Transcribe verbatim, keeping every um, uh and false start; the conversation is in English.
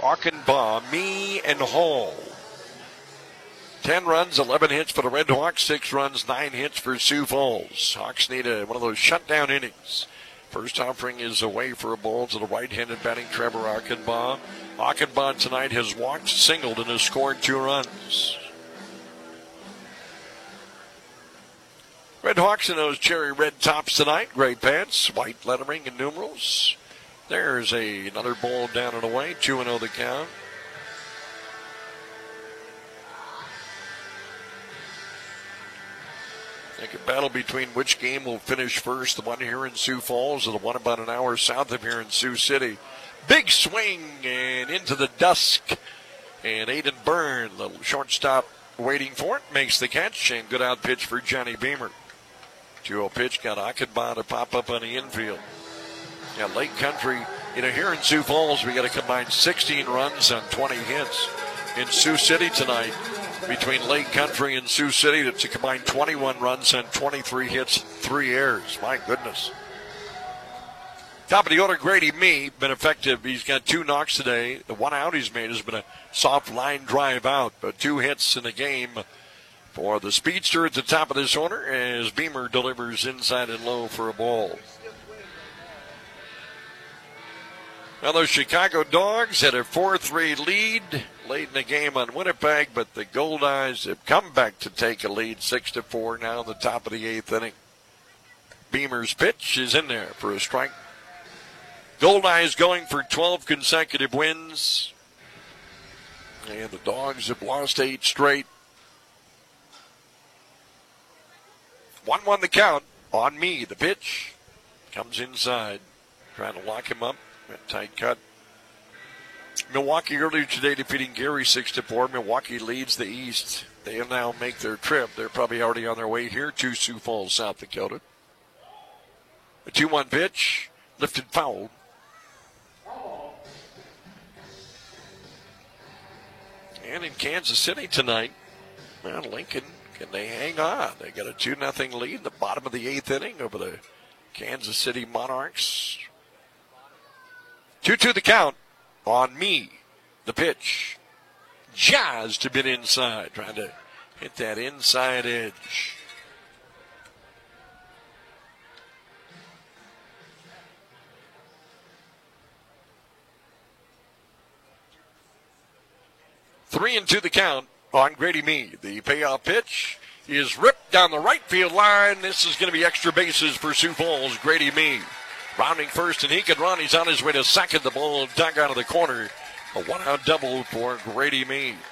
Achenbaugh, Me, and Hall. Ten runs, eleven hits for the Red Hawks, six runs, nine hits for Sioux Falls. Hawks need a, one of those shutdown innings. First offering is away for a ball to the right-handed batting Trevor Achenbaugh. Achenbaugh tonight has walked, singled, and has scored two runs. Red Hawks in those cherry red tops tonight. Gray pants, white lettering and numerals. There's a, another ball down and away. two and oh the count. I think a battle between which game will finish first, the one here in Sioux Falls or the one about an hour south of here in Sioux City. Big swing and into the dusk. And Aiden Byrne, the shortstop, waiting for it, makes the catch, and good out pitch for Johnny Beamer. two oh pitch, got Achenbaugh to pop up on the infield. Yeah, Lake Country, you know, here in Sioux Falls, we got to combine sixteen runs on twenty hits. In Sioux City tonight, between Lake Country and Sioux City, to combine twenty-one runs on twenty-three hits, three errors. My goodness. Top of the order, Grady Me, been effective. He's got two knocks today. The one out he's made has been a soft line drive out, but two hits in the game for the speedster at the top of this order as Beamer delivers inside and low for a ball. Now, those Chicago Dogs had a four three lead late in the game on Winnipeg, but the Goldeyes have come back to take a lead six to four now in the top of the eighth inning. Beamer's pitch is in there for a strike. Goldeyes going for twelve consecutive wins, and the Dogs have lost eight straight. one one the count on Me. The pitch comes inside, trying to lock him up. A tight cut. Milwaukee earlier today defeating Gary six to four. Milwaukee leads the East. They'll now make their trip. They're probably already on their way here to Sioux Falls, South Dakota. A two one pitch, lifted foul. And in Kansas City tonight, well, Lincoln, can they hang on? They got a two nothing lead in the bottom of the eighth inning over the Kansas City Monarchs. two two the count on Me. The pitch. Jazzed to bit inside. Trying to hit that inside edge. Three and two the count on Grady Me. The payoff pitch is ripped down the right field line. This is going to be extra bases for Sioux Falls. Grady Me rounding first, and he can run. He's on his way to second. The ball dug out of the corner. A one-out double for Grady Me.